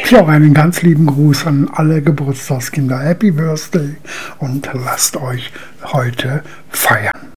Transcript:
Ja, einen ganz lieben Gruß an alle Geburtstagskinder. Happy Birthday und lasst euch heute feiern.